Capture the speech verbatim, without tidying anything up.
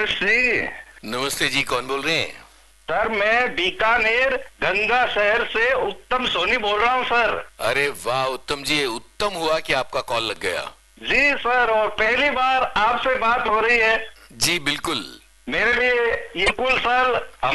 सतीश जी। नमस्ते जी, कौन बोल रहे हैं? सर मैं बीकानेर गंगा शहर से उत्तम सोनी बोल रहा हूँ सर। अरे वाह उत्तम जी, उत्तम हुआ कि आपका कॉल लग गया। जी सर, और पहली बार आपसे बात हो रही है। जी बिल्कुल। मेरे लिए ये कुल सर